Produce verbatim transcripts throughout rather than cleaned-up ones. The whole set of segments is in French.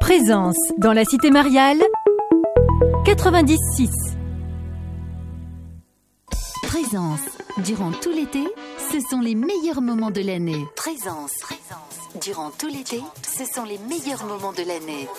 Présence dans la cité mariale quatre-vingt-dix six. Présence. Durant tout l'été, ce sont les meilleurs moments de l'année. Présence. Présence. Durant tout l'été, ce sont les meilleurs moments de l'année.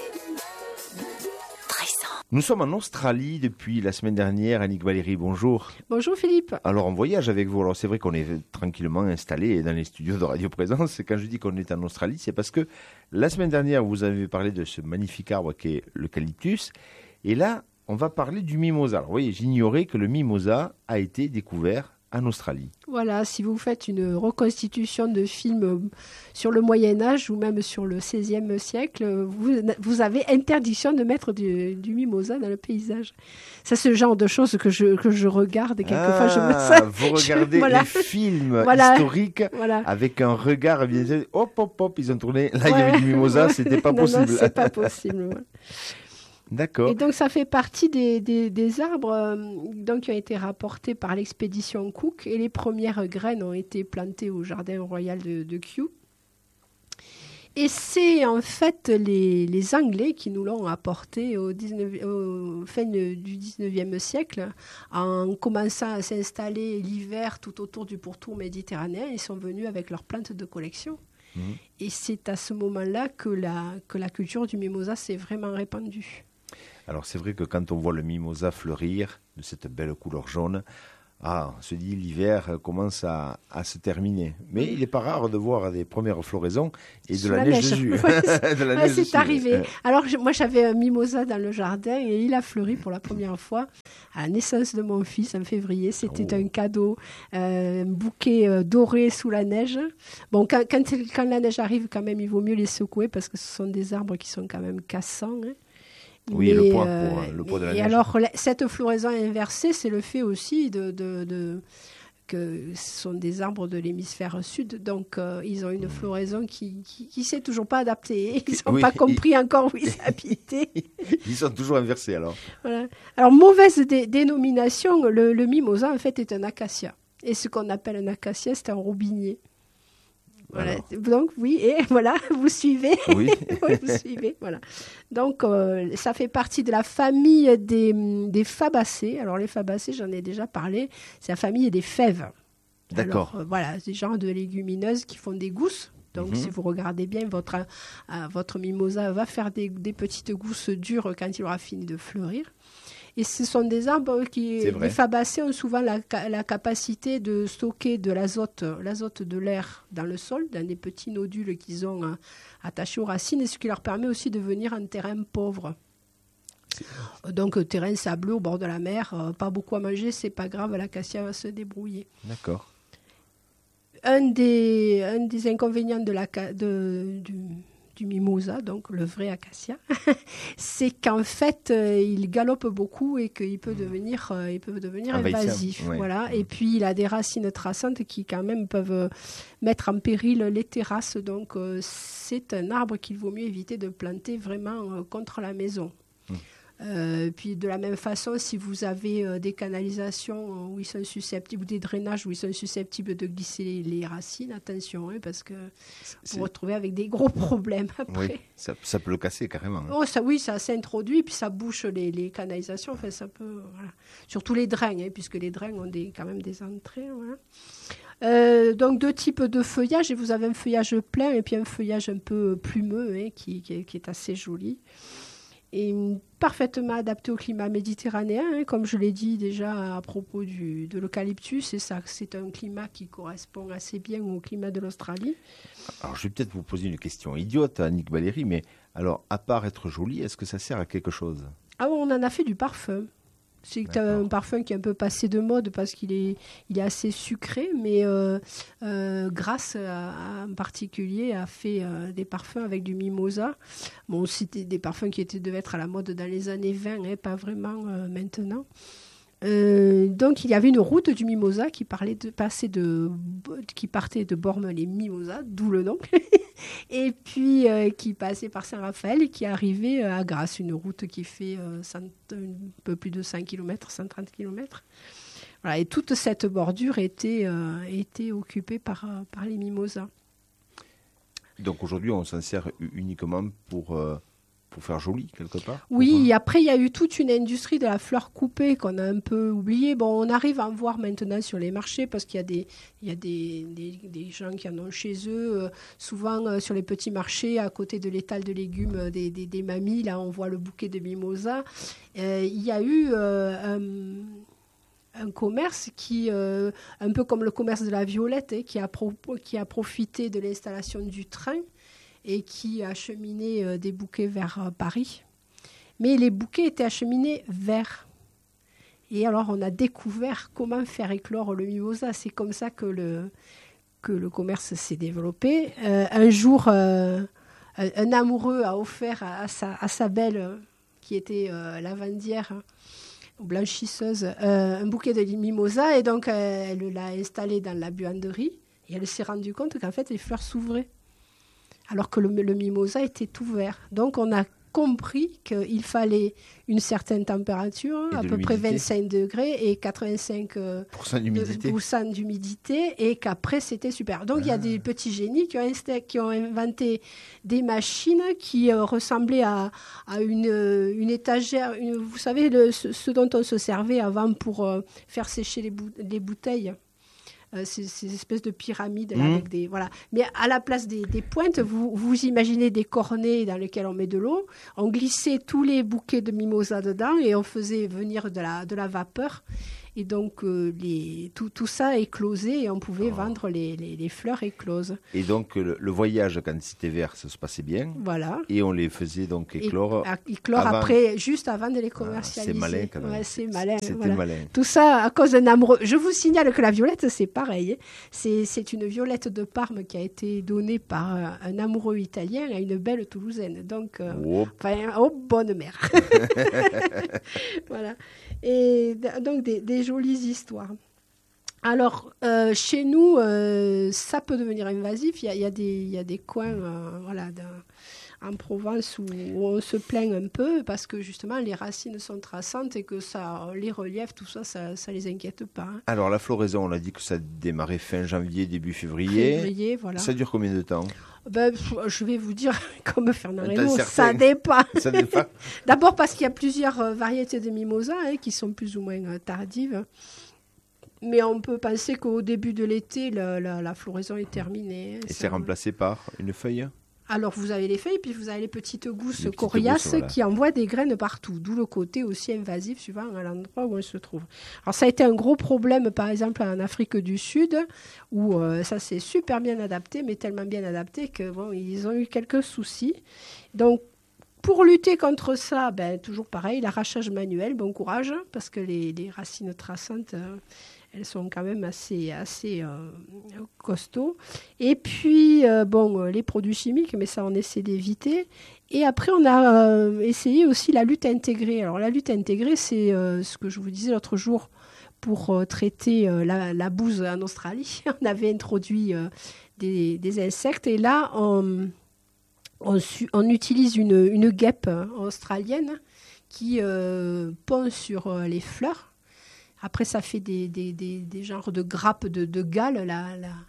Présence. Nous sommes en Australie depuis la semaine dernière. Annick Valéry, bonjour. Bonjour Philippe. Alors on voyage avec vous. Alors c'est vrai qu'on est tranquillement installé dans les studios de Radio Présence. Quand je dis qu'on est en Australie, c'est parce que la semaine dernière, vous avez parlé de ce magnifique arbre qui est l'eucalyptus. Et là, on va parler du mimosa. Alors, vous voyez, j'ignorais que le mimosa a été découvert en Australie. Voilà, si vous faites une reconstitution de film sur le Moyen-Âge ou même sur le seizième siècle, vous, vous avez interdiction de mettre du, du mimosa dans le paysage. Ça, c'est le genre de choses que je, que je regarde et quelquefois ah, je me sens. Vous regardez je, voilà. les films voilà. historiques voilà. avec un regard bien hop, hop, hop, ils ont tourné. Là, ouais. Il y avait du mimosa, c'était pas non, possible. Non, c'est pas possible. Ouais. D'accord. Et donc, ça fait partie des, des, des arbres euh, donc, qui ont été rapportés par l'expédition Cook. Et les premières graines ont été plantées au jardin royal de, de Kew. Et c'est en fait les, les Anglais qui nous l'ont apporté au, dix-neuvième, au fin du dix-neuvième siècle, en commençant à s'installer l'hiver tout autour du pourtour méditerranéen. Ils sont venus avec leurs plantes de collection. Mmh. Et c'est à ce moment-là que la, que la culture du mimosa s'est vraiment répandue. Alors c'est vrai que quand on voit le mimosa fleurir de cette belle couleur jaune, ah, on se dit l'hiver commence à, à se terminer. Mais il n'est pas rare de voir des premières floraisons et de la, la neige dessus. Ouais, c'est, de la neige c'est dessus. Arrivé. Alors je, moi j'avais un mimosa dans le jardin et il a fleuri pour la première fois à la naissance de mon fils en février. C'était oh. un cadeau, euh, un bouquet euh, doré sous la neige. Bon, quand, quand, quand la neige arrive, quand même, il vaut mieux les secouer parce que ce sont des arbres qui sont quand même cassants. Hein. Oui, mais, le poids, euh, pour, le poids de la et neige. Et alors, cette floraison inversée, c'est le fait aussi de, de, de, que ce sont des arbres de l'hémisphère sud. Donc, euh, ils ont une floraison qui ne s'est toujours pas adaptée. Ils n'ont oui, pas compris ils, encore où ils habitaient. Ils sont toujours inversés, alors. Voilà. Alors, mauvaise dé- dénomination, le, le mimosa, en fait, est un acacia. Et ce qu'on appelle un acacia, c'est un robinier. Voilà. Donc oui, et voilà, vous suivez. Oui. oui vous suivez, voilà. Donc euh, ça fait partie de la famille des, des fabacées. Alors les fabacées, j'en ai déjà parlé, c'est la famille des fèves. D'accord. Alors, euh, voilà, c'est genre de légumineuses qui font des gousses. Donc, mm-hmm. si vous regardez bien, votre, euh, votre mimosa va faire des, des petites gousses dures quand il aura fini de fleurir. Et ce sont des arbres qui, les fabacées ont souvent la, la capacité de stocker de l'azote, l'azote de l'air dans le sol, dans des petits nodules qu'ils ont euh, attachés aux racines, et ce qui leur permet aussi de venir en terrain pauvre. Donc, euh, terrain sableux au bord de la mer, euh, pas beaucoup à manger, c'est pas grave, l'acacia va se débrouiller. D'accord. Un des, un des inconvénients de la, de, du, du mimosa, donc le vrai acacia, c'est qu'en fait, euh, il galope beaucoup et qu'il peut devenir, euh, il peut devenir invasif. Ouais. Voilà. Et puis, il a des racines traçantes qui, quand même, peuvent mettre en péril les terrasses. Donc, euh, c'est un arbre qu'il vaut mieux éviter de planter vraiment euh, contre la maison. Mmh. Euh, puis de la même façon, si vous avez euh, des canalisations où ils sont susceptibles, ou des drainages où ils sont susceptibles de glisser les, les racines, attention, hein, parce que c'est... vous vous retrouvez avec des gros problèmes après. Oui, ça, ça peut le casser carrément. Hein. Oh, ça, oui, ça s'introduit, puis ça bouche les, les canalisations, enfin, ça peut, voilà. Surtout les drains, hein, puisque les drains ont des, quand même des entrées. Voilà. Euh, donc deux types de feuillage, et vous avez un feuillage plein et puis un feuillage un peu plumeux, hein, qui, qui, qui est assez joli. Et parfaitement adapté au climat méditerranéen, hein, comme je l'ai dit déjà à propos du, de l'eucalyptus, et ça, c'est un climat qui correspond assez bien au climat de l'Australie. Alors je vais peut-être vous poser une question idiote, Annick Valéry, mais alors à part être joli, est-ce que ça sert à quelque chose ? Ah, on en a fait du parfum. C'est D'accord. un parfum qui est un peu passé de mode parce qu'il est, il est assez sucré, mais euh, euh, Grasse a, en particulier a fait euh, des parfums avec du mimosa. Bon, c'était des parfums qui étaient, devaient être à la mode dans les années vingt, hein, pas vraiment euh, maintenant. Euh, donc il y avait une route du mimosa qui, parlait de, passait de, qui partait de Bormes-les-Mimosas, d'où le nom, et puis euh, qui passait par Saint-Raphaël et qui arrivait à Grasse, une route qui fait euh, cent, un peu plus de cent kilomètres, cent trente kilomètres. Voilà, et toute cette bordure était, euh, était occupée par, euh, par les mimosas. Donc aujourd'hui on s'en sert uniquement pour... Euh pour faire joli, quelque part. Oui, pour... après, il y a eu toute une industrie de la fleur coupée qu'on a un peu oubliée. Bon, on arrive à en voir maintenant sur les marchés parce qu'il y a des, il y a des, des, des gens qui en ont chez eux. Euh, souvent, euh, sur les petits marchés, à côté de l'étal de légumes euh, des, des, des mamies, là, on voit le bouquet de mimosa. Euh, il y a eu euh, un, un commerce qui, euh, un peu comme le commerce de la violette, hein, qui, a pro, qui a profité de l'installation du train et qui a acheminé euh, des bouquets vers euh, Paris. Mais les bouquets étaient acheminés vers. Et alors, on a découvert comment faire éclore le mimosa. C'est comme ça que le, que le commerce s'est développé. Euh, un jour, euh, un, un amoureux a offert à, à, sa, à sa belle, euh, qui était euh, lavandière, hein, ou blanchisseuse, euh, un bouquet de mimosa. Et donc, euh, elle l'a installé dans la buanderie. Et elle s'est rendue compte qu'en fait, les fleurs s'ouvraient. Alors que le, le mimosa était ouvert. Donc, on a compris qu'il fallait une certaine température, à peu près vingt-cinq degrés et quatre-vingt-cinq pour cent d'humidité. pour cent d'humidité, et qu'après, c'était super. Donc, ah. il y a des petits génies qui ont, insta- qui ont inventé des machines qui euh, ressemblaient à, à une, une étagère. Une, vous savez, le, ce, ce dont on se servait avant pour euh, faire sécher les, bou- les bouteilles. Euh, ces, ces espèces de pyramides là, mmh. avec des voilà. Mais à la place des, des pointes, vous, vous imaginez des cornets dans lesquels on met de l'eau. On glissait tous les bouquets de mimosa dedans et on faisait venir de la, de la vapeur. Et donc, euh, les, tout, tout ça éclosait et on pouvait oh. vendre les, les, les fleurs écloses. Et donc, le, le voyage, quand c'était vert, ça se passait bien. Voilà. Et on les faisait donc éclore. Et, éclore avant... après, juste avant de les commercialiser. Ah, c'est malin quand même. Ouais, c'est malin. C'était voilà. malin. Tout ça à cause d'un amoureux. Je vous signale que la violette, c'est pareil. C'est, c'est une violette de Parme qui a été donnée par un, un amoureux italien à une belle Toulousaine. Donc, euh, oh. enfin, oh, bonne mère. Voilà. Et donc, des, des jolies histoires. Alors, euh, chez nous, euh, ça peut devenir invasif. Il y a, il y a, des, il y a des coins euh, voilà, en Provence où, où on se plaint un peu parce que, justement, les racines sont traçantes et que ça, les reliefs, tout ça, ça ne les inquiète pas. Hein. Alors, la floraison, on a dit que ça démarrait fin janvier, début février. Février, voilà. Ça dure combien de temps ? Ben, je vais vous dire, comme Fernand Reynaud, ça dépend. Ça dépend. D'abord parce qu'il y a plusieurs euh, variétés de mimosa hein, qui sont plus ou moins euh, tardives. Mais on peut penser qu'au début de l'été, la, la, la floraison est terminée. Et ça... c'est remplacé par une feuille ? Alors, vous avez les feuilles, puis vous avez les petites gousses les coriaces petites gousses, voilà. qui envoient des graines partout, d'où le côté aussi invasif, suivant à l'endroit où on se trouve. Alors, ça a été un gros problème, par exemple, en Afrique du Sud, où euh, ça s'est super bien adapté, mais tellement bien adapté que bon, ils ont eu quelques soucis. Donc, pour lutter contre ça, ben, toujours pareil, l'arrachage manuel, bon courage, parce que les, les racines traçantes... Euh, elles sont quand même assez, assez euh, costauds. Et puis, euh, bon, les produits chimiques, mais ça, on essaie d'éviter. Et après, on a euh, essayé aussi la lutte intégrée. Alors, la lutte intégrée, c'est euh, ce que je vous disais l'autre jour pour euh, traiter euh, la, la bouse en Australie. On avait introduit euh, des, des insectes. Et là, on, on, on utilise une, une guêpe australienne qui euh, pond sur euh, les fleurs. Après, ça fait des, des, des, des genres de grappes de, de galles. La, la,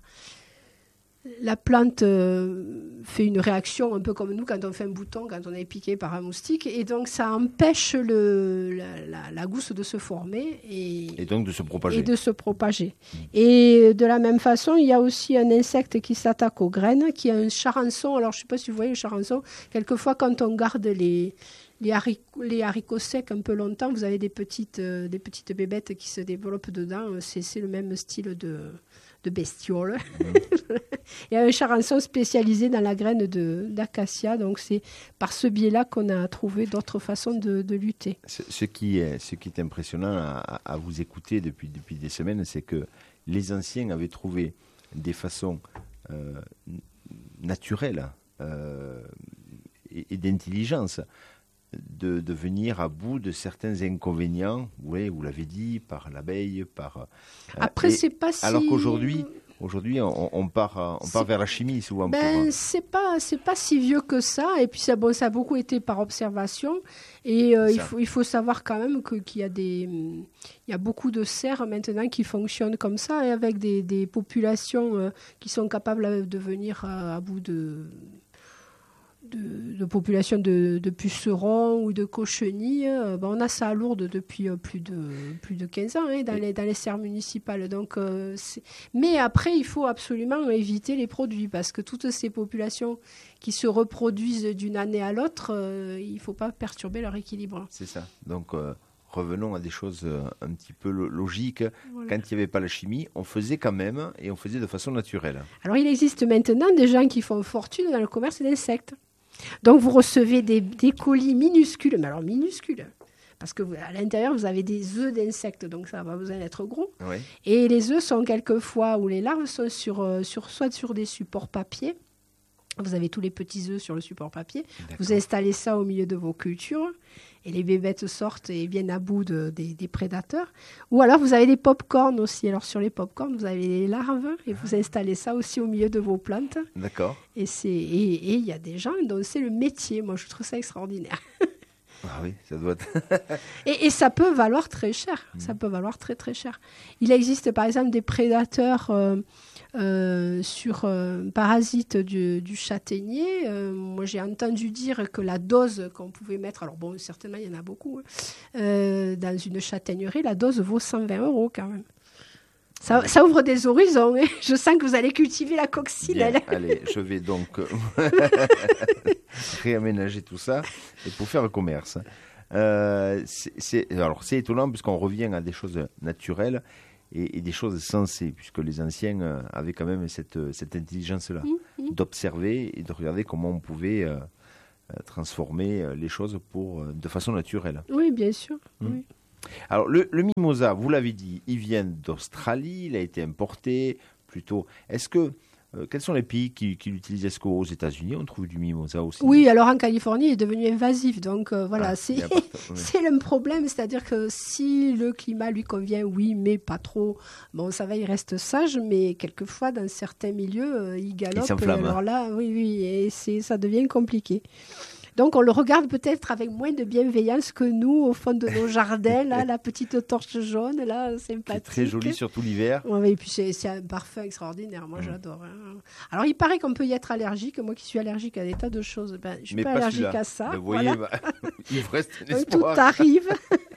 la plante euh, fait une réaction un peu comme nous quand on fait un bouton, quand on est piqué par un moustique. Et donc, ça empêche le, la, la, la gousse de se former. Et, et donc de se propager. Et de se propager. Mmh. Et de la même façon, il y a aussi un insecte qui s'attaque aux graines, qui a un charançon. Alors, je ne sais pas si vous voyez le charançon. Quelquefois, quand on garde les... Les haricots, les haricots secs un peu longtemps, vous avez des petites, euh, des petites bébêtes qui se développent dedans. C'est, c'est le même style de, de bestiole. Mmh. Il y a un charançon spécialisé dans la graine de, d'acacia. Donc, c'est par ce biais-là qu'on a trouvé d'autres façons de, de lutter. Ce, ce, qui est, ce qui est impressionnant à, à vous écouter depuis, depuis des semaines, c'est que les anciens avaient trouvé des façons euh, naturelles euh, et, et d'intelligence De, de venir à bout de certains inconvénients, oui, vous l'avez dit, par l'abeille, par... Euh, Après, c'est pas si... Alors qu'aujourd'hui, aujourd'hui on, on part, on part vers la chimie, souvent. Ben, pour... c'est pas, c'est pas si vieux que ça, et puis ça, bon, ça a beaucoup été par observation, et euh, il, faut, il faut savoir quand même que, qu'il y a des... Il y a beaucoup de serres maintenant qui fonctionnent comme ça, et avec des, des populations euh, qui sont capables de venir à, à bout de... De, de population de, de pucerons ou de cochenilles. Euh, ben on a ça à Lourdes depuis euh, plus, de, plus de quinze ans hein, dans, les, dans les serres municipales. Donc, euh, c'est... Mais après, il faut absolument éviter les produits parce que toutes ces populations qui se reproduisent d'une année à l'autre, euh, il ne faut pas perturber leur équilibre. C'est ça. Donc, euh, revenons à des choses euh, un petit peu lo- logiques. Voilà. Quand il n'y avait pas la chimie, on faisait quand même et on faisait de façon naturelle. Alors, il existe maintenant des gens qui font fortune dans le commerce d'insectes. Donc, vous recevez des, des colis minuscules, mais alors minuscules, parce que vous, à l'intérieur, vous avez des œufs d'insectes, donc ça n'a pas besoin d'être gros. Ouais. Et les œufs sont quelquefois, ou les larves sont sur, euh, sur, soit sur des supports papier. Vous avez tous les petits œufs sur le support papier. D'accord. Vous installez ça au milieu de vos cultures et les bébêtes sortent et viennent à bout de, des, des prédateurs. Ou alors, vous avez des pop-corns aussi. Alors, sur les pop-corns, vous avez les larves et vous installez ça aussi au milieu de vos plantes. D'accord. Et c'est et il y a des gens dont c'est le métier. Moi, je trouve ça extraordinaire. Ah oui, ça doit être... Et, et ça peut valoir très cher. Mmh. Ça peut valoir très, très cher. Il existe, par exemple, des prédateurs euh, euh, sur euh, parasites du, du châtaignier. Euh, moi, j'ai entendu dire que la dose qu'on pouvait mettre, alors bon, certainement, il y en a beaucoup, hein, euh, dans une châtaignerie, la dose vaut cent vingt euros quand même. Ça, ça ouvre des horizons. Hein. Je sens que vous allez cultiver la coccinelle. Bien, allez, je vais donc réaménager tout ça et pour faire le commerce. Euh, c'est, c'est, alors, c'est étonnant puisqu'on revient à des choses naturelles et, et des choses sensées, puisque les anciens avaient quand même cette, cette intelligence-là, mmh. d'observer et de regarder comment on pouvait euh, transformer les choses pour, de façon naturelle. Oui, bien sûr. Mmh. Oui. Alors, le, le mimosa, vous l'avez dit, il vient d'Australie, il a été importé plutôt. Est-ce que, euh, quels sont les pays qui, qui l'utilisent? Est-ce qu'aux États-Unis, on trouve du mimosa aussi? Oui, alors en Californie, il est devenu invasif. Donc, euh, voilà, ah, c'est, part... oui. c'est le problème. C'est-à-dire que si le climat lui convient, oui, mais pas trop. Bon, ça va, il reste sage, mais quelquefois, dans certains milieux, euh, il galope. Il s'enflamme. Alors là, oui, oui, et c'est, ça devient compliqué. Donc, on le regarde peut-être avec moins de bienveillance que nous, au fond de nos jardins, là, la petite torche jaune, là, sympathique. C'est très joli, surtout l'hiver. Ouais, et puis, c'est, c'est un parfum extraordinaire, moi, mmh. j'adore. Hein. Alors, il paraît qu'on peut y être allergique. Moi qui suis allergique à des tas de choses, ben, je ne suis Mais pas, pas allergique celui-là. à ça. Ben, vous voyez, voilà. bah, il vous reste un Donc, espoir. tout arrive.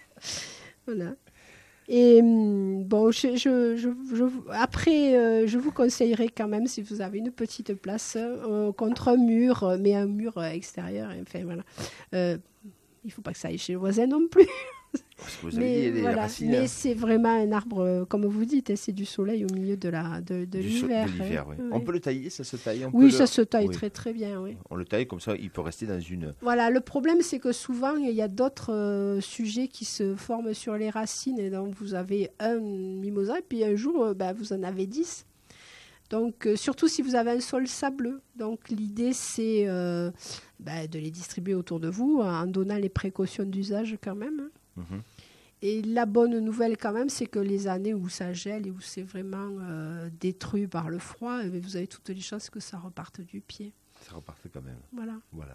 Voilà. Et bon, je, je, je, je, après, euh, je vous conseillerais quand même, si vous avez une petite place euh, contre un mur, mais un mur extérieur, enfin voilà. Euh, il ne faut pas que ça aille chez le voisin non plus. Vous mais, avez dit, voilà. racines, mais c'est vraiment un arbre, comme vous dites, c'est du soleil au milieu de, la, de, de l'hiver. So- de l'hiver hein. oui. Oui. On peut le tailler, ça se taille on Oui, peut ça le... se taille oui. très très bien. Oui. On le taille comme ça, il peut rester dans une... Voilà, le problème c'est que souvent il y a d'autres euh, sujets qui se forment sur les racines et donc vous avez un mimosa et puis un jour euh, bah, vous en avez dix. Donc euh, surtout si vous avez un sol sableux. Donc l'idée c'est euh, bah, de les distribuer autour de vous en donnant les précautions d'usage quand même. Mm-hmm. Et la bonne nouvelle quand même, c'est que les années où ça gèle et où c'est vraiment euh, détruit par le froid, eh bien, vous avez toutes les chances que ça reparte du pied. Ça reparte quand même. Voilà. Voilà.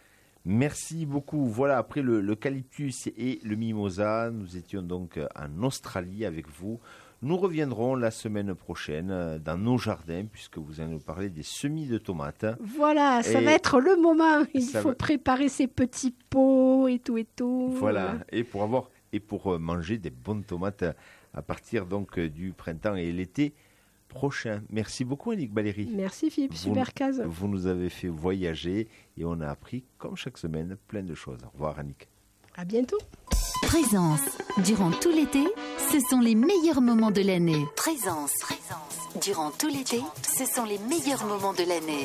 Merci beaucoup. Voilà, après le, l'eucalyptus et le mimosa, nous étions donc en Australie avec vous. Nous reviendrons la semaine prochaine dans nos jardins, puisque vous allez nous parler des semis de tomates. Voilà, ça et va être le moment. Il faut va... préparer ses petits pots et tout et tout. Voilà, voilà. et pour avoir et pour manger des bonnes tomates à partir donc du printemps et l'été prochain. Merci beaucoup, Annick Valérie. Merci, Philippe. Vous, super case. Vous nous avez fait voyager et on a appris, comme chaque semaine, plein de choses. Au revoir, Annick. À bientôt. Présence. Durant tout l'été, ce sont les meilleurs moments de l'année. Présence. Présence. Durant tout l'été, ce sont les meilleurs moments de l'année.